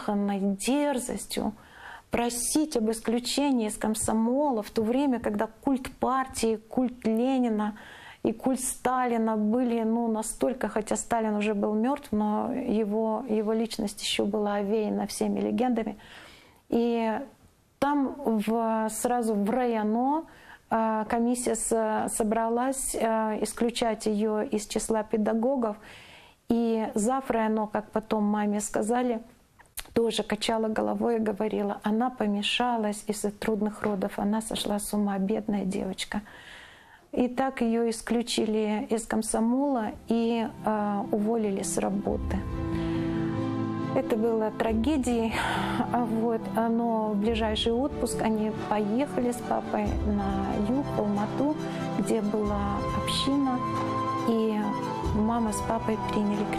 неслыханной дерзостью просить об исключении из комсомола в то время, когда культ партии, культ Ленина и культ Сталина были настолько, хотя Сталин уже был мертв, но его личность еще была овеяна всеми легендами. И там сразу в районо комиссия собралась исключать ее из числа педагогов. И зав. Районо, как потом маме сказали, тоже качала головой и говорила, она помешалась из-за трудных родов, она сошла с ума, бедная девочка. И так ее исключили из комсомола и уволили с работы. Это было трагедией, но в ближайший отпуск они поехали с папой на юг, в Алмату, где была община, и мама с папой приняли крещение.